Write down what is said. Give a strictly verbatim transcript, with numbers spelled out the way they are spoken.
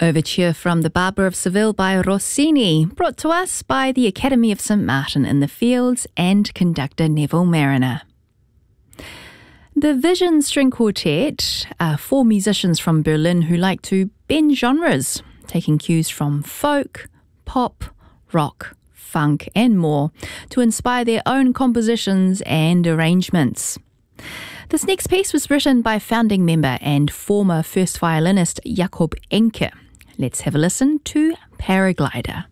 Overture from The Barber of Seville by Rossini, brought to us by the Academy of Saint Martin in the Fields and conductor Neville Mariner. The Vision String Quartet are four musicians from Berlin who like to bend genres, taking cues from folk, pop, rock, funk and more to inspire their own compositions and arrangements. This next piece was written by founding member and former first violinist Jakob Enke. Let's have a listen to Paraglider.